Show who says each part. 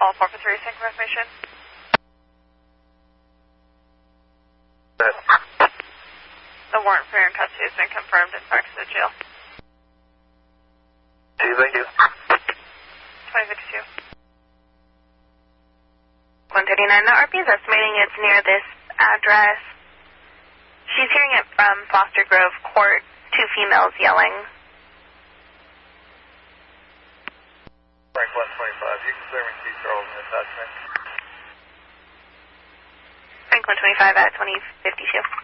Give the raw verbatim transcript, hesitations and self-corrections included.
Speaker 1: all four for three sync information.
Speaker 2: Good.
Speaker 1: The warrant for your in custody has been confirmed in Parkside Jail.
Speaker 2: Gee, thank you.
Speaker 1: twenty-six two.
Speaker 3: one thirty-nine, the R P is estimating it's near this address. She's hearing it from Foster Grove Court, two females yelling.
Speaker 2: Frank one twenty-five, you can clear me T. Charles in attachment.
Speaker 3: Frank one twenty-five at twenty fifty-two.